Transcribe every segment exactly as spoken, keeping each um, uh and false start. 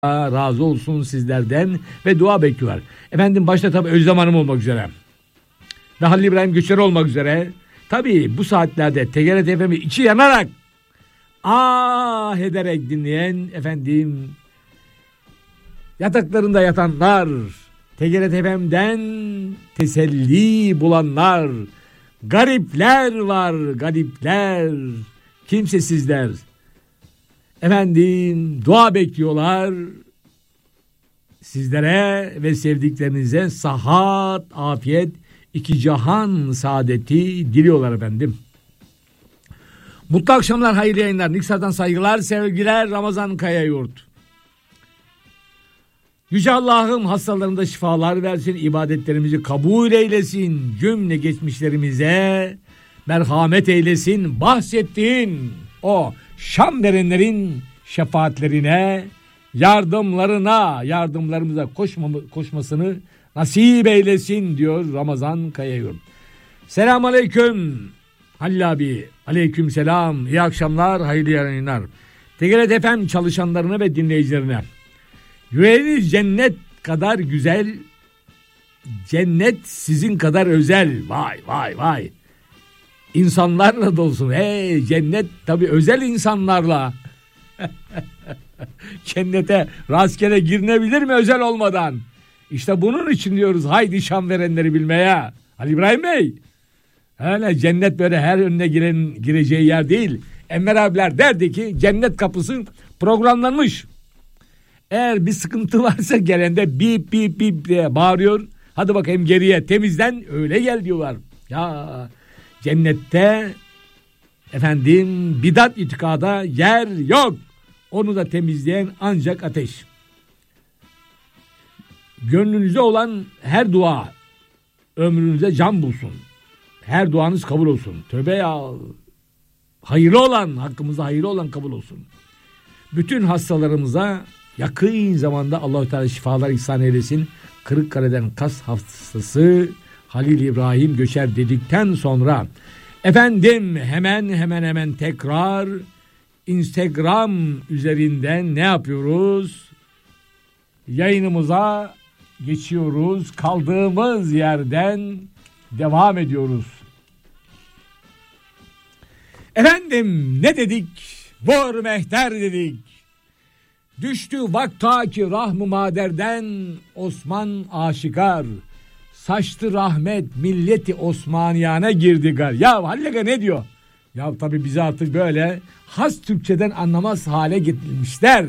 razı olsun sizlerden ve dua bekliyorlar. Efendim başta tabii Özlem Hanım olmak üzere ve Halil İbrahim Göçer olmak üzere tabii bu saatlerde T G R T F M'i içi yanarak ah ederek dinleyen efendim yataklarında yatanlar, T G R T F M'den teselli bulanlar, garipler var, garipler, kimsesizler. Efendim dua bekliyorlar. Sizlere ve sevdiklerinize sıhhat, afiyet, iki cihan saadeti diliyorlar efendim. Mutlu akşamlar, hayırlı yayınlar. Niksar'dan saygılar, sevgiler. Ramazan Kayayurt. Yüce Allah'ım hastalarımıza şifalar versin, ibadetlerimizi kabul eylesin, cümle geçmişlerimize merhamet eylesin. Bahsettiğin o Şam verenlerin şefaatlerine, yardımlarına, yardımlarımıza koşma, koşmasını nasip eylesin diyor Ramazan Kayayurt. Selamun aleyküm Halil abi. Aleyküm selam. İyi akşamlar, hayırlı yayınlar. T G R T F M çalışanlarına ve dinleyicilerine. Yüreğiniz cennet kadar güzel, cennet sizin kadar özel. Vay vay vay. İnsanlarla dolsun. Hey, cennet tabii özel insanlarla. Cennete rastgele girilebilir mi özel olmadan? İşte bunun için diyoruz haydi Şam verenleri bilmeye. Ali İbrahim Bey. Öyle cennet böyle her önüne giren gireceği yer değil. Enver abiler derdi ki cennet kapısı programlanmış. Eğer bir sıkıntı varsa gelende bip bip bip diye bağırıyor. Hadi bakayım geriye temizlen öyle gel diyorlar. Ya cennette efendim bidat itikada yer yok. Onu da temizleyen ancak ateş. Gönlünüze olan her dua ömrünüze can bulsun. Her duanız kabul olsun. Tövbe ya. Hayırlı olan, hakkımızda hayırlı olan kabul olsun. Bütün hastalarımıza yakın zamanda Allah-u Teala şifalar ihsan eylesin. Kırıkkale'den kas hastası Halil İbrahim Göçer dedikten sonra efendim hemen hemen hemen tekrar Instagram üzerinden ne yapıyoruz? Yayınımıza geçiyoruz. Kaldığımız yerden devam ediyoruz. Efendim ne dedik? Vur mehter dedik. Düştü vaktaki rahm-ı maderden Osman aşikar. Saçtı rahmet milleti Osmaniyana girdi gar. Ya Hallega ne diyor? Ya tabii bizi artık böyle has Türkçeden anlamaz hale getirilmişler.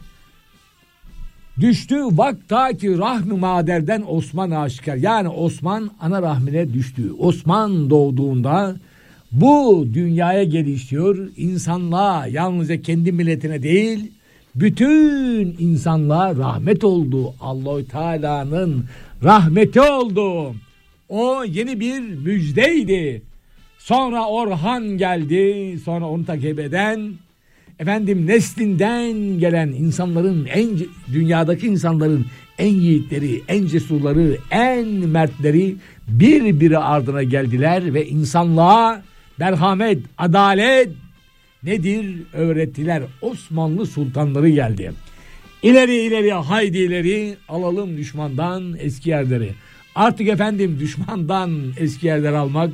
Düştü vaktaki rahm-ı maderden Osman aşikar. Yani Osman ana rahmine düştü. Osman doğduğunda bu dünyaya gelişiyor. İnsanlığa yalnızca kendi milletine değil bütün insanlığa rahmet oldu. Allah-u Teala'nın rahmeti oldu. O yeni bir müjdeydi. Sonra Orhan geldi. Sonra onu takip eden efendim neslinden gelen insanların en dünyadaki insanların en yiğitleri, en cesurları, en mertleri birbiri ardına geldiler ve insanlığa merhamet, adalet nedir öğrettiler. Osmanlı sultanları geldi. İleri ileri haydi ileri alalım düşmandan eski yerleri. Artık efendim düşmandan eski yerleri almak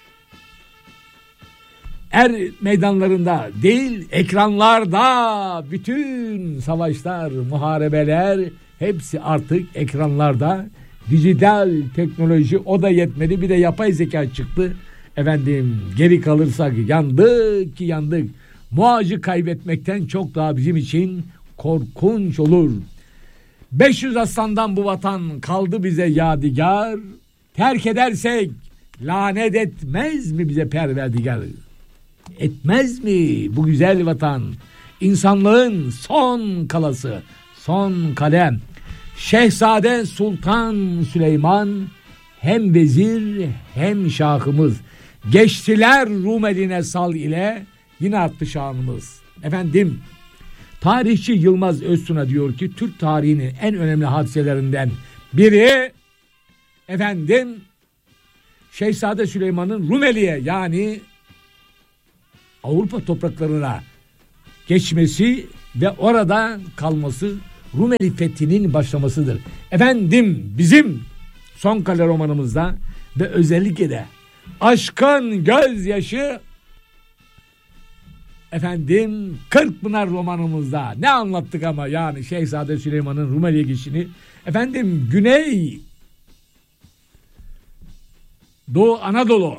er meydanlarında değil ekranlarda bütün savaşlar, muharebeler hepsi artık ekranlarda. Dijital teknoloji o da yetmedi bir de yapay zeka çıktı. Efendim geri kalırsak yandık ki yandık. Muacı kaybetmekten çok daha bizim için korkunç olur. beş yüz aslandan bu vatan kaldı bize yadigar. Terk edersek lanet etmez mi bize perverdigar? Etmez mi bu güzel vatan? İnsanlığın son kalası, son kalem. Şehzade Sultan Süleyman hem vezir hem şahımız. Geçtiler Rum eline sal ile yine arttı şanımız. Efendim tarihçi Yılmaz Öztuna diyor ki Türk tarihinin en önemli hadiselerinden biri efendim Şehzade Süleyman'ın Rumeli'ye yani Avrupa topraklarına geçmesi ve orada kalması Rumeli fethinin başlamasıdır. Efendim bizim Son Kale romanımızda ve özellikle de Aşkın Gözyaşı efendim Kırkpınar romanımızda ne anlattık ama yani Şehzade Süleyman'ın Rumeli'ye geçişini efendim Güney Doğu Anadolu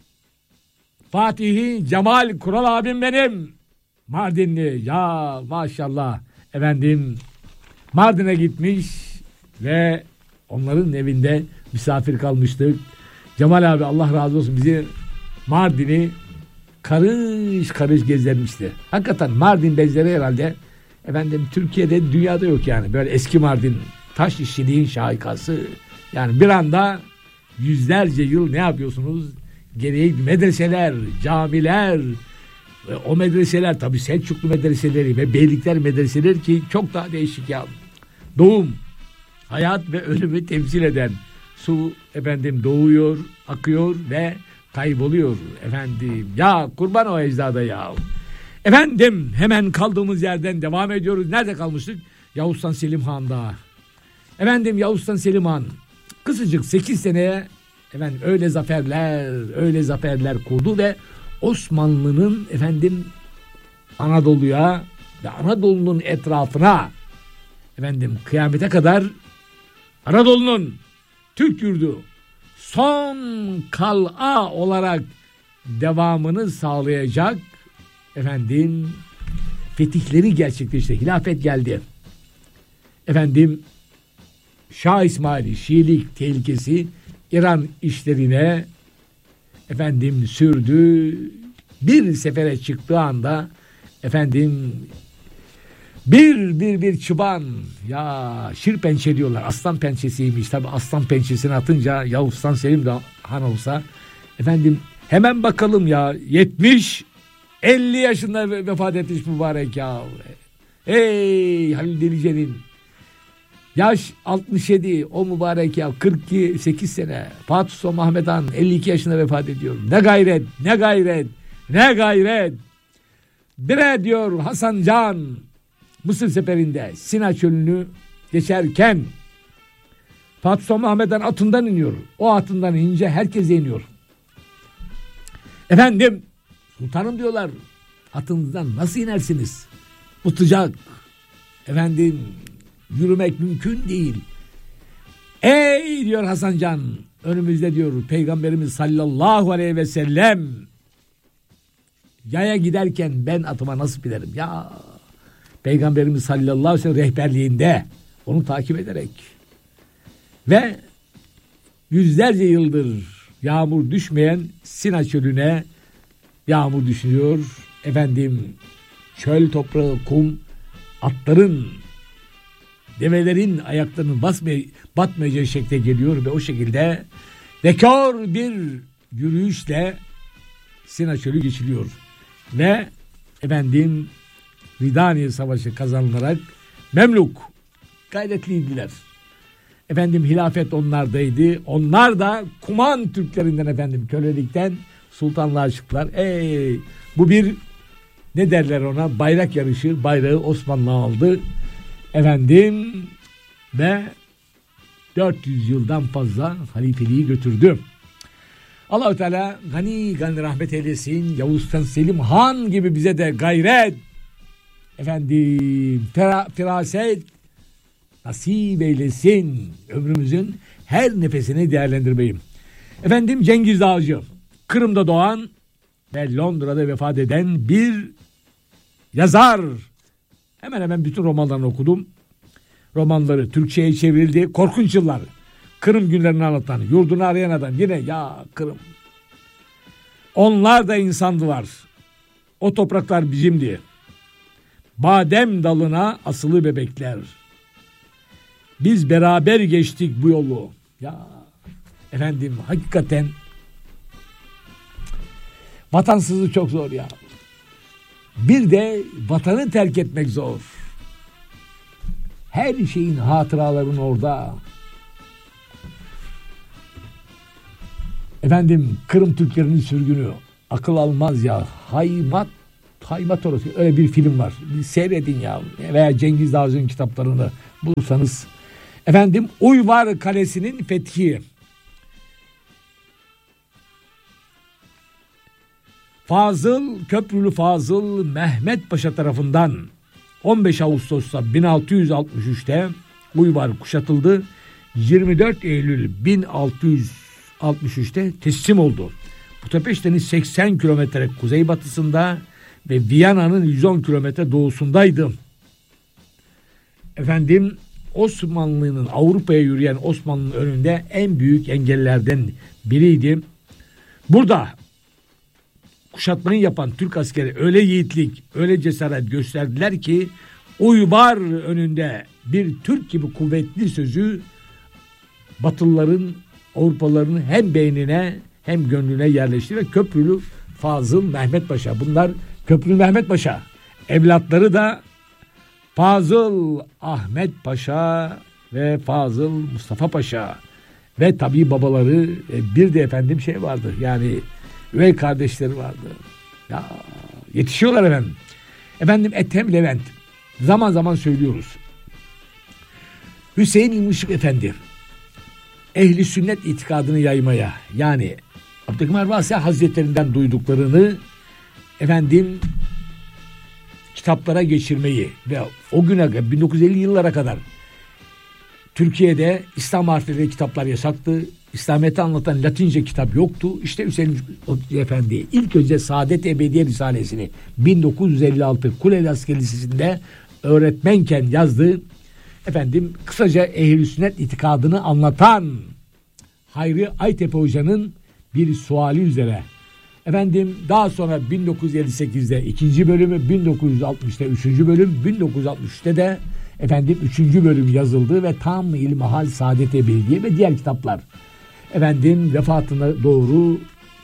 Fatihi Cemal Kural abim benim Mardinli ya maşallah efendim Mardin'e gitmiş ve onların evinde misafir kalmıştık. Cemal abi Allah razı olsun bizi Mardin'i karış karış gezdirmişti. Hakikaten Mardin bezleri herhalde efendim Türkiye'de dünyada yok yani. Böyle eski Mardin taş işçiliğin şahikası. Yani bir anda yüzlerce yıl ne yapıyorsunuz? Geriye medreseler, camiler ve o medreseler tabii Selçuklu medreseleri ve Beylikler medreseleri ki çok daha değişik ya. Doğum, hayat ve ölümü temsil eden su efendim doğuyor, akıyor ve kayboluyor efendim. Ya kurban o ecdada ya. Efendim hemen kaldığımız yerden devam ediyoruz. Nerede kalmıştık? Yavuz Sultan Selim Han'da. Efendim Yavuz Sultan Selim Han kısacık sekiz seneye efendim öyle zaferler, öyle zaferler kurdu ve Osmanlı'nın efendim Anadolu'ya ve Anadolu'nun etrafına efendim kıyamete kadar Anadolu'nun Türk yurdu son kal'a olarak devamını sağlayacak efendim fetihleri gerçekleşti. Hilafet geldi. Efendim Şah İsmail Şiilik tehlikesi İran işlerine efendim sürdü. Bir sefere çıktığı anda efendim bir bir bir çıban ya şir pençe diyorlar. Aslan pençesiymiş. Tabi aslan pençesini atınca Yavuz Sultan Selim de han olsa efendim hemen bakalım ya yetmiş elli yaşında vefat etmiş mübarek ya. Ey Halil Delice'nin yaş altmış yedi o mübarek ya kırk sekiz sene. Fatih Sultan Mehmet Han elli iki yaşında vefat ediyor. Ne gayret, ne gayret, ne gayret. Bire diyor Hasan Can Mısır seferinde Sina çölünü geçerken Fatih Sultan Mehmet Han atından iniyor. O atından inince herkes iniyor. Efendim sultanım diyorlar atınızdan nasıl inersiniz? Utacak. Efendim yürümek mümkün değil. Ey diyor Hasan Can önümüzde diyor Peygamberimiz sallallahu aleyhi ve sellem yaya giderken ben atıma nasıl binerim ya Peygamberimiz sallallahu aleyhi ve sellem rehberliğinde onu takip ederek ve yüzlerce yıldır yağmur düşmeyen Sina çölüne yağmur düşüyor. Efendim çöl toprağı kum atların develerin ayaklarının basmay batmayacağı şekilde geliyor ve o şekilde rekor bir yürüyüşle Sina çölü geçiliyor ve efendim Ridaniye Savaşı kazanılarak Memluk gayretliydiler. Efendim hilafet onlardaydı. Onlar da Kuman Türklerinden efendim kölelikten sultanlığa çıktılar. Ey bu bir ne derler ona bayrak yarışı bayrağı Osmanlı aldı. Efendim ve dört yüz yıldan fazla halifeliği götürdü. Allah-u Teala gani gani rahmet eylesin. Yavuz Sultan Selim Han gibi bize de gayret efendim fera, firaset nasip eylesin. Ömrümüzün her nefesini değerlendirmeyi. Efendim Cengiz Dağcı Kırım'da doğan ve Londra'da vefat eden bir yazar. Hemen hemen bütün romanlarını okudum. Romanları Türkçe'ye çevrildi. Korkunç Yıllar. Kırım günlerini anlatan, yurdunu arayan adam. Yine ya Kırım. Onlar da insandılar. O topraklar bizimdi. Badem dalına asılı bebekler. Biz beraber geçtik bu yolu. Ya efendim hakikaten vatansızlık çok zor ya. Bir de vatanı terk etmek zor. Her şeyin hatıraların orada. Efendim Kırım Türklerinin sürgünü akıl almaz ya. Haymat Kayma Torosu, öyle bir film var. Bir seyredin ya. Veya Cengiz Dağcı'nın kitaplarını bulursanız. Efendim Uyvar Kalesi'nin fethi. Fazıl, Köprülü Fazıl Mehmet Paşa tarafından on beş Ağustos'ta bin altı yüz altmış üçte Uyvar kuşatıldı. yirmi dört Eylül bin altı yüz altmış üçte teslim oldu. Budapeşte'nin seksen kilometre kuzeybatısında ve Viyana'nın yüz on kilometre doğusundaydı. Efendim Osmanlı'nın, Avrupa'ya yürüyen Osmanlı'nın önünde en büyük engellerden biriydi. Burada kuşatmayı yapan Türk askeri öyle yiğitlik, öyle cesaret gösterdiler ki Uyvar önünde bir Türk gibi kuvvetli sözü Batılıların, Avrupalıların hem beynine hem gönlüne yerleşti ve Köprülü Fazıl Mehmet Paşa. Bunlar Köprülü Mehmet Paşa. Evlatları da Fazıl Ahmet Paşa ve Fazıl Mustafa Paşa. Ve tabii babaları, bir de efendim şey vardı. Yani üvey kardeşleri vardı. Ya yetişiyorlar efendim. Efendim Ethem Levent. Zaman zaman söylüyoruz. Hüseyin İlmi Işık Efendi ehli sünnet itikadını yaymaya, yani Abdülkemal Vasya Hazretlerinden duyduklarını efendim kitaplara geçirmeyi ve o güne bin dokuz yüz elli yıllara kadar Türkiye'de İslam harfleri kitaplar yasaktı. İslamiyet'i anlatan Latince kitap yoktu. İşte Hüseyin Efendi ilk önce Saadet Ebediye Risalesini bin dokuz yüz elli altı Kuleli Askeri Lisesi'nde öğretmenken yazdı. Efendim kısaca ehl-i sünnet itikadını anlatan Hayri Aytepe Hoca'nın bir suali üzere. Efendim daha sonra bin dokuz yüz elli sekizde ikinci bölümü, bin dokuz yüz altmışta üçüncü bölüm, bin dokuz yüz altmış üçte de efendim üçüncü bölüm yazıldı ve tam İlmihal Saadet Ebediye ve diğer kitaplar. Efendim vefatına doğru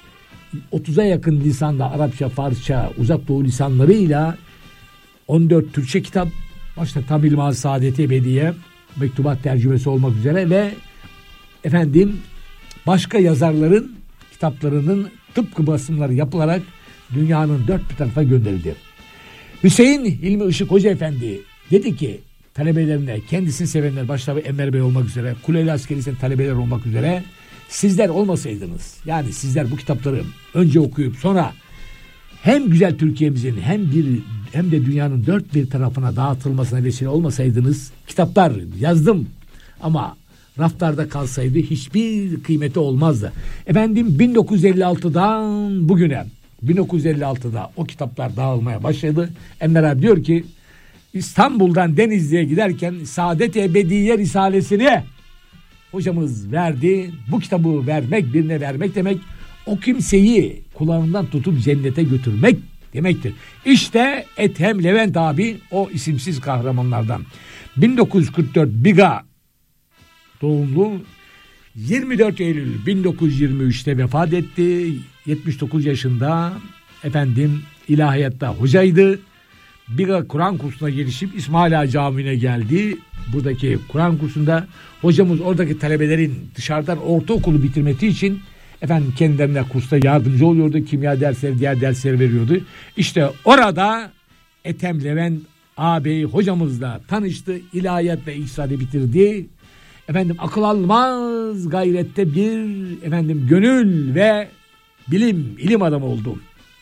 otuza yakın lisanda Arapça, Farsça, Uzak Doğu lisanlarıyla on dört Türkçe kitap, başta tam İlmihal Saadet Ebediye, mektubat tercümesi olmak üzere ve efendim başka yazarların kitaplarının tıpkı basımları yapılarak dünyanın dört bir tarafa gönderildi. Hüseyin İlmi Işık Hoca Efendi dedi ki talebelerine, kendisini sevenler başta Enver Bey olmak üzere, Kuleli Askerisi'nin talebeler olmak üzere, sizler olmasaydınız, yani sizler bu kitapları önce okuyup sonra hem güzel Türkiye'mizin hem bir hem de dünyanın dört bir tarafına dağıtılmasına vesile olmasaydınız, kitaplar yazdım ama raflarda kalsaydı hiçbir kıymeti olmazdı. Efendim bin dokuz yüz elli altıdan bugüne, bin dokuz yüz elli altıda o kitaplar dağılmaya başladı. Enver abi diyor ki İstanbul'dan Denizli'ye giderken Saadet Ebediye Risalesini hocamız verdi. Bu kitabı vermek, birine vermek demek, o kimseyi kulağından tutup cennete götürmek demektir. İşte Ethem Levent abi o isimsiz kahramanlardan. bin dokuz yüz kırk dört Biga doğumlu, yirmi dört Eylül bin dokuz yüz yirmi üçte vefat etti. yetmiş dokuz yaşında efendim ilahiyatta hocaydı. Biga Kur'an kursuna gelişip İsmail Ağa Camii'ne geldi. Buradaki Kur'an kursunda hocamız oradaki talebelerin dışarıdan ortaokulu bitirmesi için efendim kendilerine kursta yardımcı oluyordu. Kimya dersleri, diğer dersleri veriyordu. İşte orada Ethem Levent ağabey hocamızla tanıştı. İlahiyat ve İhsan'ı bitirdi. Efendim akıl almaz gayrette bir efendim gönül ve bilim, ilim adamı oldu.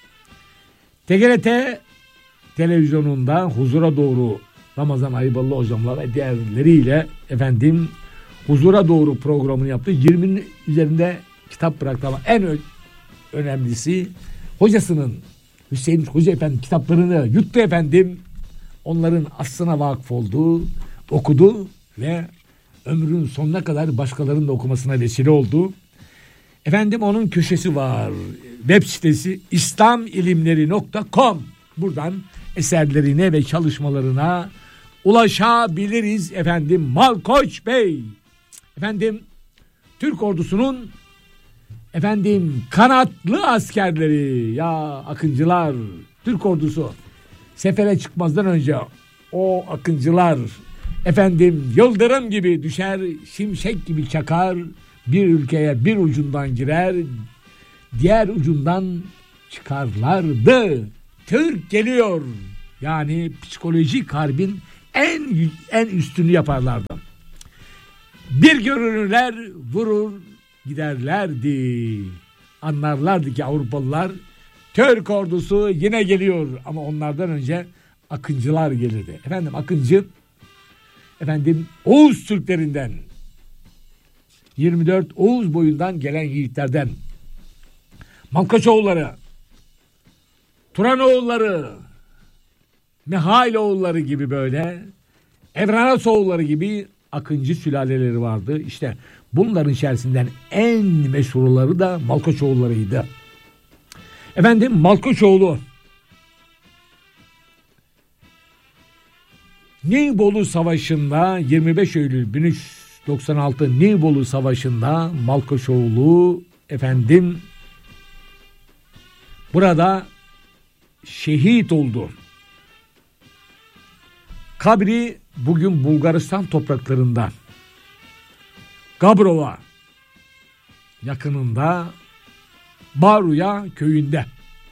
T G R T televizyonunda Huzura Doğru Ramazan Ayıbalı hocamla ve diğerleriyle efendim Huzura Doğru programını yaptı. yirminin üzerinde kitap bıraktı ama en ö- önemlisi hocasının, Hüseyin Hoca Efendi kitaplarını yuttu efendim. Onların aslına vakıf oldu, okudu ve ömrünün sonuna kadar başkalarının da okumasına vesile oldu. Efendim onun köşesi var. Web sitesi islamilimleri nokta com. Buradan eserlerine ve çalışmalarına ulaşabiliriz efendim. Malkoç Bey. Efendim Türk ordusunun efendim kanatlı askerleri, ya akıncılar, Türk ordusu sefere çıkmazdan önce o akıncılar efendim yıldırım gibi düşer, şimşek gibi çakar, bir ülkeye bir ucundan girer, diğer ucundan çıkarlardı. Türk geliyor. Yani psikolojik harbin en en üstünü yaparlardı. Bir görünürler vurur giderlerdi. Anlarlardı ki Avrupalılar Türk ordusu yine geliyor. Ama onlardan önce Akıncılar gelirdi. Efendim Akıncı, efendim Oğuz Türklerinden, yirmi dört Oğuz boyundan gelen yiğitlerden, Malkaçoğulları, Turanoğulları, Mihailoğulları gibi böyle, Evranasoğulları gibi Akıncı sülaleleri vardı. İşte bunların içerisinden en meşhurları da Malkaçoğullarıydı. Efendim Malkaçoğlu Nibolu Savaşı'nda yirmi beş Eylül bin üç yüz doksan altı Nibolu Savaşı'nda Malkaçoğlu efendim burada şehit oldu. Kabri bugün Bulgaristan topraklarında Gabrova yakınında Baruya köyünde.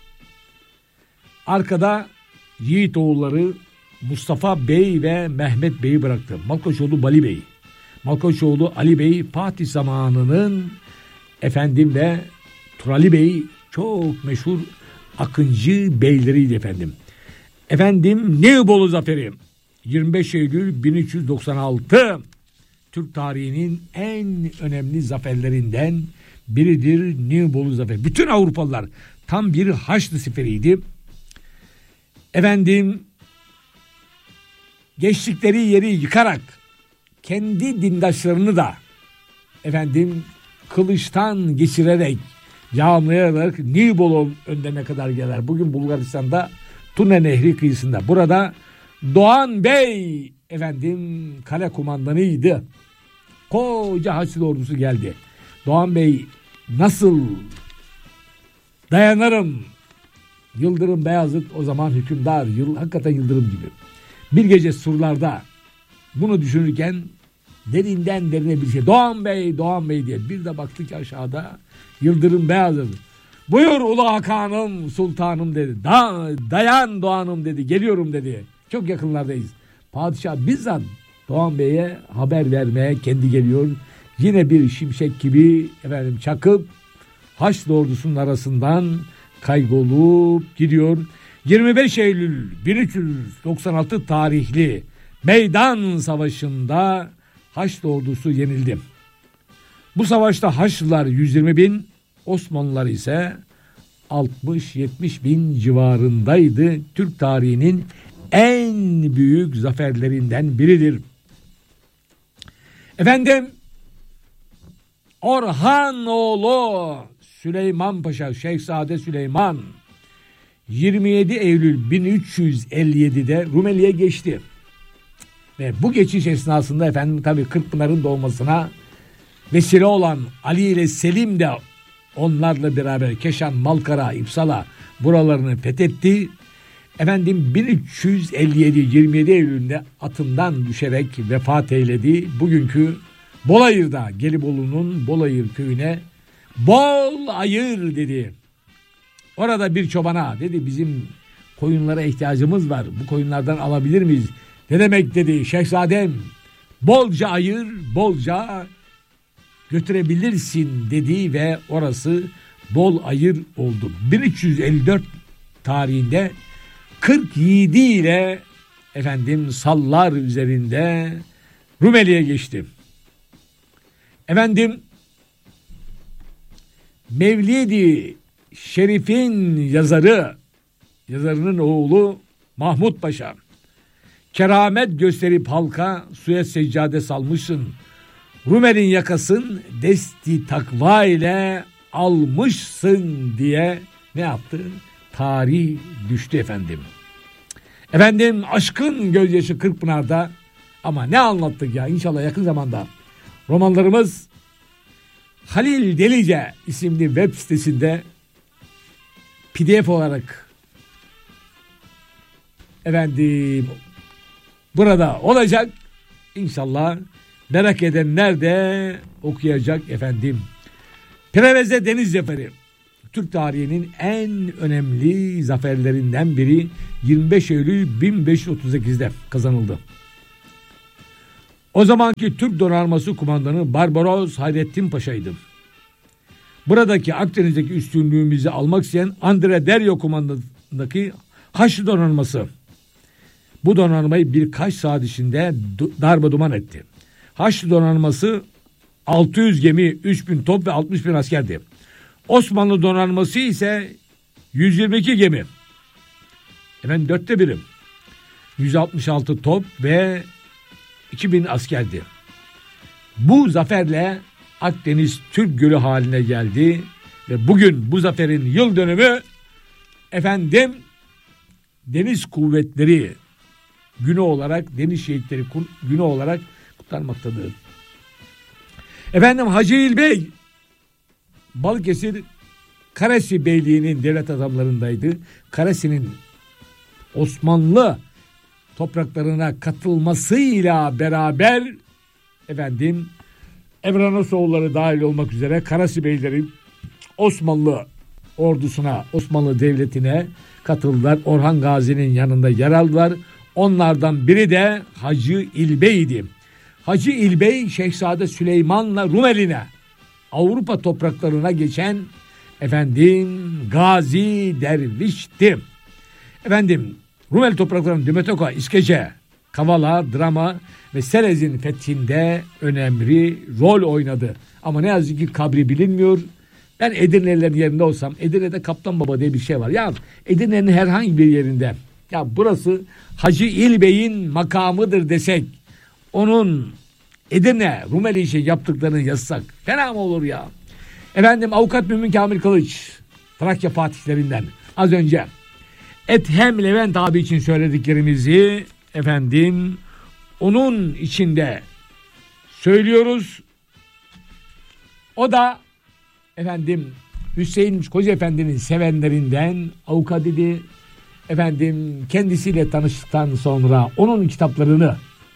Arkada yiğit oğulları Mustafa Bey ve Mehmet Bey'i bıraktı. Malkaçoğlu Bali Bey. Malkaçoğlu Ali Bey Fatih zamanının efendim ve Turali Bey çok meşhur Akıncı beyleriydi efendim. Efendim Nibolu Zaferi yirmi beş Eylül bin üç yüz doksan altı Türk tarihinin en önemli zaferlerinden biridir Nibolu Zaferi. Bütün Avrupalılar tam bir Haçlı seferiydi. Efendim geçtikleri yeri yıkarak kendi dindaşlarını da efendim kılıçtan geçirerek yağmlayarak Nibolu önlerine kadar gelir. Bugün Bulgaristan'da Tuna Nehri kıyısında. Burada Doğan Bey efendim kale kumandanıydı. Koca Haçlı ordusu geldi. Doğan Bey nasıl dayanırım? Yıldırım Beyazıt o zaman hükümdar. Yıl, hakikaten Yıldırım gibi. Bir gece surlarda bunu düşünürken derinden derine bir şey. Doğan Bey, Doğan Bey diye. Bir de baktı ki aşağıda Yıldırım Beyazıt. Buyur Ulu Hakan'ım, sultanım dedi. Da, dayan Doğan'ım dedi. Geliyorum dedi. Çok yakınlardayız. Padişah bizzat Doğan Bey'e haber vermeye kendi geliyor. Yine bir şimşek gibi efendim çakıp Haçlı ordusunun arasından kaybolup gidiyor. yirmi beş Eylül bin üç yüz doksan altı tarihli Meydan Savaşı'nda Haçlı ordusu yenildi. Bu savaşta Haçlılar yüz yirmi bin, Osmanlılar ise altmış yetmiş bin civarındaydı. Türk tarihinin en büyük zaferlerinden biridir. Efendim Orhanoğlu Süleyman Paşa, Şehzade Süleyman yirmi yedi Eylül bin üç yüz elli yedi'de Rumeli'ye geçti. Ve bu geçiş esnasında efendim tabii Kırkpınar'ın doğmasına vesile olan Ali ile Selim de onlarla beraber Keşan, Malkara, İpsala buralarını fethetti. Efendim bin üç yüz elli yedi yirmi yedi Eylül'de atından düşerek vefat eyledi. Bugünkü Bolayır'da Gelibolu'nun Bolayır köyüne bol ayır dedi. Orada bir çobana dedi bizim koyunlara ihtiyacımız var. Bu koyunlardan alabilir miyiz? Ne demek dedi şehzadem. Bolca ayır, bolca götürebilirsin dedi ve orası bol ayır oldu. bin üç yüz elli dört tarihinde kırk yedi ile efendim sallar üzerinde Rumeli'ye geçti. Efendim Mevlid-i Şerif'in yazarı, yazarının oğlu Mahmut Paşa. Keramet gösterip halka suya seccade salmışsın. Rumel'in yakasın desti takva ile almışsın diye ne yaptı? Tarih düştü efendim. Efendim aşkın gözyaşı Kırkpınar'da ama ne anlattık ya inşallah yakın zamanda romanlarımız Halil Delice isimli web sitesinde P D F olarak efendim burada olacak. İnşallah merak edenler de okuyacak efendim. Preveze Deniz Zaferi. Türk tarihinin en önemli zaferlerinden biri yirmi beş Eylül bin beş yüz otuz sekizde kazanıldı. O zamanki Türk Donanması kumandanı Barbaros Hayrettin Paşa'ydı. Buradaki Akdeniz'deki üstünlüğümüzü almak isteyen Andre Derya kumandasındaki Haçlı Donanması bu donanmayı birkaç saat içinde darma duman etti. Haçlı Donanması altı yüz gemi, üç bin top ve altmış bin askerdi. Osmanlı Donanması ise yüz yirmi iki gemi. Hemen dörtte birim. yüz altmış altı top ve iki bin askerdi. Bu zaferle Akdeniz Türk Gölü haline geldi ve bugün bu zaferin yıl dönümü efendim Deniz Kuvvetleri Günü olarak, Deniz Şehitleri Günü olarak kutlanmaktadır. Efendim Hacı İlbey Balıkesir Karesi Beyliği'nin devlet adamlarındaydı. Karesi'nin Osmanlı topraklarına katılmasıyla beraber efendim Emranoğulları dahil olmak üzere Karesi Beyleri Osmanlı ordusuna, Osmanlı devletine katıldılar. Orhan Gazi'nin yanında yer aldılar. Onlardan biri de Hacı İlbey'di. Hacı İlbey Şehzade Süleyman'la Rumeli'ne Avrupa topraklarına geçen efendim Gazi dervişti. Efendim Rumeli topraklarının Dimetoka, İskece, Kavala, Drama ve Serez'in fethinde önemli rol oynadı. Ama ne yazık ki kabri bilinmiyor. Ben Edirnelilerin yerinde olsam, Edirne'de Kaptan Baba diye bir şey var. Ya Edirne'nin herhangi bir yerinde, ya burası Hacı İlbey'in makamıdır desek, onun Edirne, Rumeli için yaptıklarını yazsak fena mı olur ya? Efendim Avukat Mümin Kamil Kılıç, Trakya Fatihlerinden az önce Ethem Levent abi için söylediklerimizi efendim onun içinde söylüyoruz. O da efendim Hüseyin Koca Efendi'nin sevenlerinden avukat idi. Efendim kendisiyle tanıştıktan sonra onun kitaplarını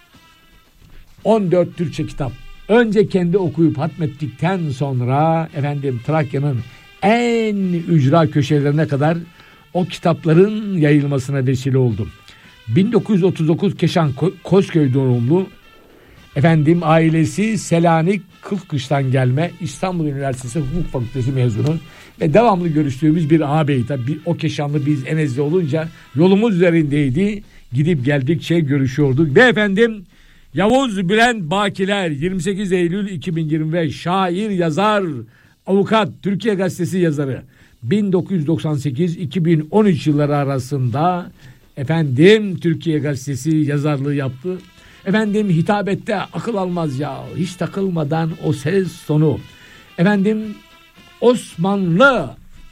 on dört Türkçe kitap önce kendi okuyup hatmettikten sonra efendim Trakya'nın en ücra köşelerine kadar o kitapların yayılmasına vesile oldum. bin dokuz yüz otuz dokuz Keşan Kozköy doğumlu efendim ailesi Selanik Kılkış'tan gelme, İstanbul Üniversitesi Hukuk Fakültesi mezunu ve devamlı görüştüğümüz bir ağabey. Tabii o Keşanlı biz Enezli olunca yolumuz üzerindeydi. Gidip geldikçe görüşüyorduk. Ve efendim Yavuz Bülent Bakiler yirmi sekiz Eylül iki bin yirmi beş şair, yazar, avukat, Türkiye Gazetesi yazarı. bin dokuz yüz doksan sekiz iki bin on üç yılları arasında efendim Türkiye Gazetesi yazarlığı yaptı. Efendim hitabette akıl almaz ya, hiç takılmadan o ses tonu. Efendim Osmanlı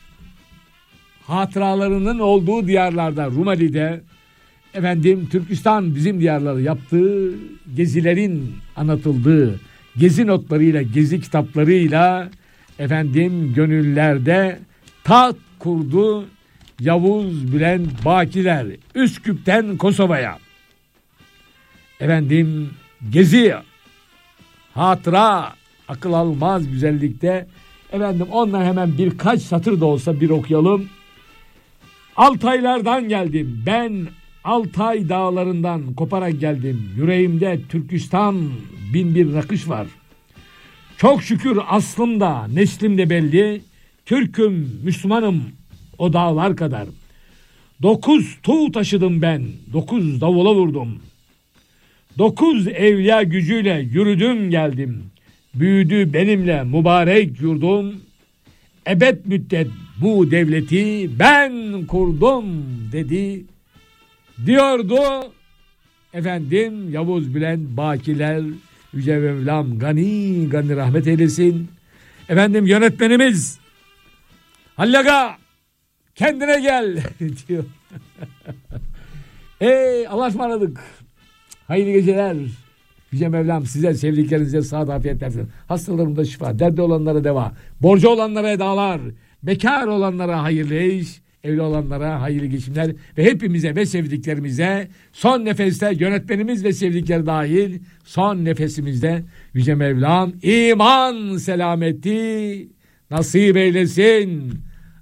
hatıralarının olduğu diyarlarda, Rumeli'de efendim Türkistan bizim diyarları yaptığı gezilerin anlatıldığı gezi notlarıyla, gezi kitaplarıyla efendim gönüllerde taht kurdu Yavuz Bülent Bakiler Üsküp'ten Kosova'ya. Efendim gezi, hatıra, akıl almaz güzellikte. Efendim ondan hemen birkaç satır da olsa bir okuyalım. Altaylardan geldim. Ben Altay dağlarından koparak geldim. Yüreğimde Türkistan bin bir nakış var. Çok şükür aslımda, neslimde belli. Türk'üm, Müslümanım o dağlar kadar. Dokuz tuğ taşıdım ben. Dokuz davula vurdum. Dokuz evliya gücüyle yürüdüm geldim. Büyüdü benimle mübarek yurdum. Ebed müddet bu devleti ben kurdum dedi. Diyordu efendim Yavuz Bülent Bakiler, Yüce Mevlam gani gani rahmet eylesin. Efendim yönetmenimiz Hallaga kendine gel diyor. Ey Allah'a ısmarladık. Hayırlı geceler. Yüce Mevlam size, sevdiklerinize sağlık, afiyet versin. Hastalarımda şifa, derdi olanlara deva, borcu olanlara edalar, bekar olanlara hayırlı iş, evli olanlara hayırlı geçimler ve hepimize ve sevdiklerimize son nefeste yönetmenimiz ve sevdikleri dahil son nefesimizde Yüce Mevlam iman selameti nasip eylesin.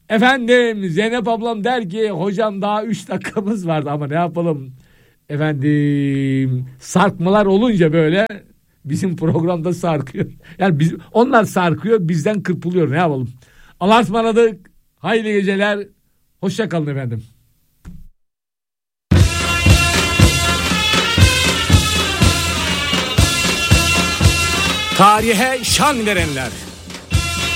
Efendim Zeynep ablam der ki hocam daha üç dakikamız vardı ama ne yapalım. Efendim sarkmalar olunca böyle bizim programda sarkıyor. Yani biz, onlar sarkıyor bizden kırpılıyor, ne yapalım. Allah'a ısmarladık. Hayırlı geceler. Hoşça kalın efendim. Tarihe şan verenler.